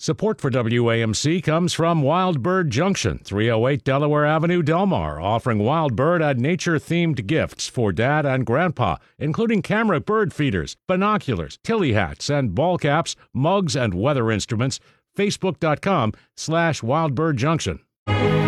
Support for WAMC comes from Wild Bird Junction, 308 Delaware Avenue, Del Mar, offering Wild Bird and nature-themed gifts for Dad and Grandpa, including camera bird feeders, binoculars, tilly hats, and ball caps, mugs, and weather instruments. Facebook.com/WildBirdJunction.